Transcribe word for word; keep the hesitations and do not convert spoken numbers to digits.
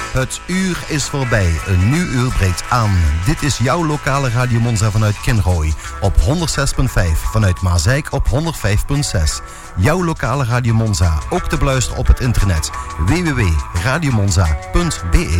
Het uur is voorbij. Een nieuw uur breekt aan. Dit is jouw lokale Radio Monza vanuit Kinrooi. Op honderdzes komma vijf. Vanuit Maasijk op honderdvijf komma zes. Jouw lokale Radio Monza. Ook te beluisteren op het internet. w w w punt radio monza punt b e